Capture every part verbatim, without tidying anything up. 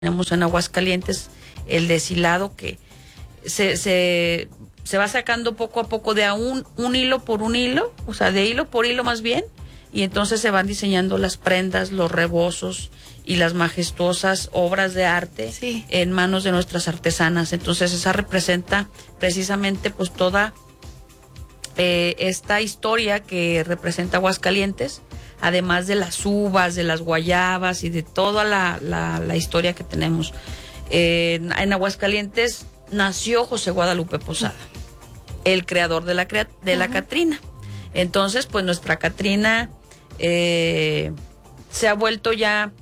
Tenemos en Aguascalientes el deshilado que se, se, se va sacando poco a poco de a un, un hilo por un hilo, o sea, de hilo por hilo más bien, y entonces se van diseñando las prendas, los rebozos y las majestuosas obras de arte sí. en manos de nuestras artesanas. Entonces esa representa precisamente pues toda eh, esta historia que representa Aguascalientes, además de las uvas, de las guayabas y de toda la, la, la historia que tenemos. Eh, en, en Aguascalientes nació José Guadalupe Posada, el creador de la, de la Catrina. Entonces, pues nuestra Catrina eh, se ha vuelto ya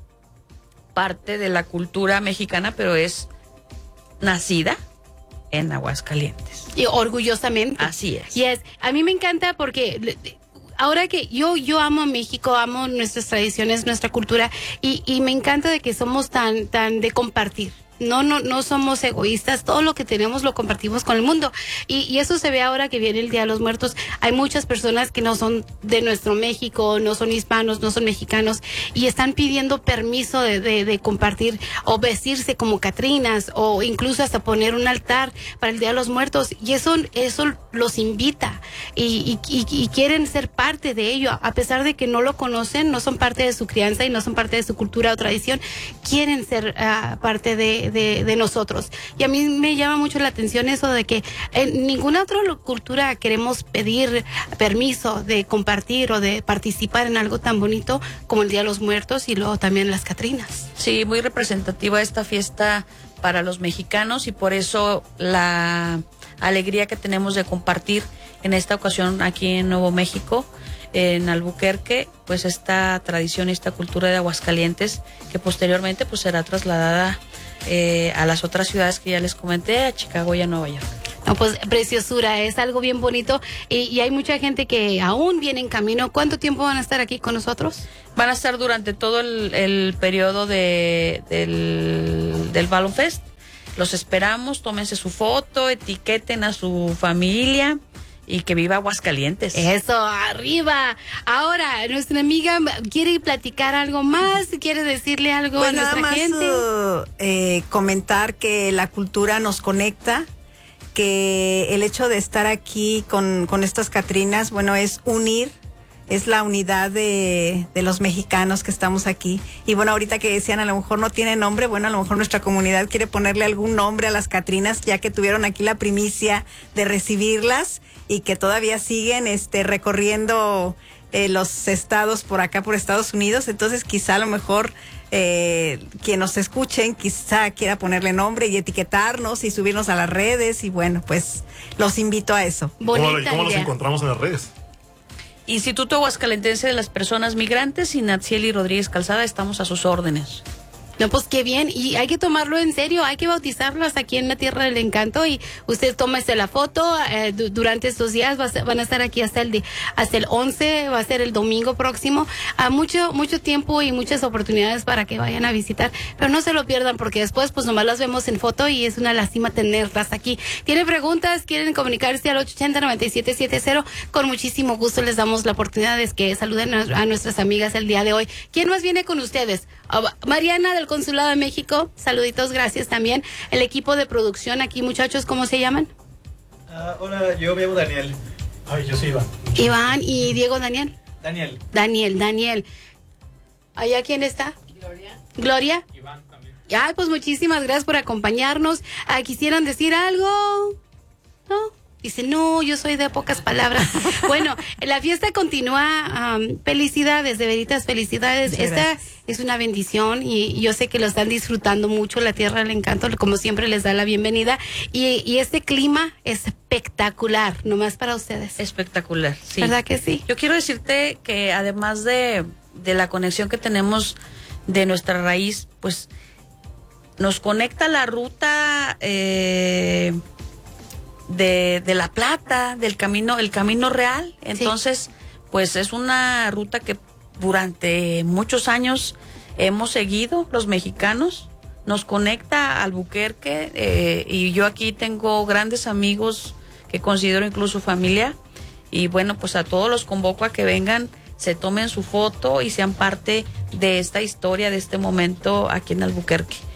parte de la cultura mexicana, pero es nacida en Aguascalientes. Y orgullosamente. Así es. Y es, a mí me encanta porque ahora que yo yo amo México, amo nuestras tradiciones, nuestra cultura, y, y me encanta de que somos tan tan de compartir. No, no, no somos egoístas, todo lo que tenemos lo compartimos con el mundo. Y, y eso se ve ahora que viene el Día de los Muertos. Hay muchas personas que no son de nuestro México, no son hispanos, no son mexicanos, y están pidiendo permiso de, de, de compartir o vestirse como catrinas, o incluso hasta poner un altar para el Día de los Muertos. Y eso, eso los invita, y, y, y quieren ser parte de ello, a pesar de que no lo conocen, no son parte de su crianza y no son parte de su cultura o tradición, quieren ser uh, parte de De, de nosotros. Y a mí me llama mucho la atención eso de que en ninguna otra cultura queremos pedir permiso de compartir o de participar en algo tan bonito como el Día de los Muertos y luego también las Catrinas. Sí, muy representativa esta fiesta para los mexicanos, y por eso la alegría que tenemos de compartir en esta ocasión aquí en Nuevo México, en Albuquerque, pues esta tradición y esta cultura de Aguascalientes, que posteriormente pues será trasladada Eh, a las otras ciudades que ya les comenté, a Chicago y a Nueva York. No, pues preciosura, es algo bien bonito, y, y hay mucha gente que aún viene en camino. ¿Cuánto tiempo van a estar aquí con nosotros? Van a estar durante todo el, el periodo de, del, del Balloon Fest. Los esperamos, tómense su foto, etiqueten a su familia. Y que viva Aguascalientes. Eso, arriba. Ahora, nuestra amiga quiere platicar algo más, quiere decirle algo pues a nuestra nada más, gente. Uh, eh, comentar que la cultura nos conecta, que el hecho de estar aquí con, con estas Catrinas, bueno, es unir, es la unidad de, de los mexicanos que estamos aquí. Y bueno, ahorita que decían, a lo mejor no tiene nombre, bueno, a lo mejor nuestra comunidad quiere ponerle algún nombre a las Catrinas, ya que tuvieron aquí la primicia de recibirlas y que todavía siguen este recorriendo eh, los estados por acá, por Estados Unidos. Entonces quizá a lo mejor eh, quien nos escuchen quizá quiera ponerle nombre y etiquetarnos y subirnos a las redes, y bueno, pues los invito a eso. ¿Cómo, ¿cómo nos encontramos en las redes? Instituto Aguascalentense de las Personas Migrantes y Natsieli Rodríguez Calzada, estamos a sus órdenes. No, pues qué bien, y hay que tomarlo en serio, hay que bautizarlas aquí en la Tierra del Encanto, y usted tómese la foto eh, du durante estos días, va a ser, van a estar aquí hasta el de, hasta el once, va a ser el domingo próximo, a mucho mucho tiempo y muchas oportunidades para que vayan a visitar, pero no se lo pierdan, porque después pues nomás las vemos en foto y es una lástima tenerlas aquí. ¿Tienen preguntas? ¿Quieren comunicarse al ocho ochenta, noventa y siete setenta? Con muchísimo gusto les damos la oportunidad de que saluden a, a nuestras amigas el día de hoy. ¿Quién más viene con ustedes? Uh, Mariana del Consulado de México, saluditos, gracias también. El equipo de producción aquí, muchachos, ¿cómo se llaman? Uh, hola, yo me llamo Daniel. Ay, yo soy Iván. Iván y Diego, Daniel. Daniel. Daniel, Daniel. ¿Allá quién está? Gloria. Gloria. Iván también. Ay, pues muchísimas gracias por acompañarnos. Ah, ¿quisieran decir algo? ¿No? Dice, no, yo soy de pocas palabras. Bueno, la fiesta continúa. Um, felicidades, de veritas, felicidades. Muchas Esta gracias. es una bendición, y yo sé que lo están disfrutando mucho. La Tierra del Encanto, como siempre, les da la bienvenida. Y, y este clima es espectacular, nomás para ustedes. Espectacular, sí. ¿Verdad que sí? Yo quiero decirte que además de, de la conexión que tenemos de nuestra raíz, pues nos conecta la ruta eh, de, de La Plata, del camino, el camino real. Entonces, sí, pues es una ruta que durante muchos años hemos seguido los mexicanos. Nos conecta a Albuquerque, eh, y yo aquí tengo grandes amigos que considero incluso familia, y bueno, pues a todos los convoco a que vengan, se tomen su foto y sean parte de esta historia, de este momento aquí en Albuquerque.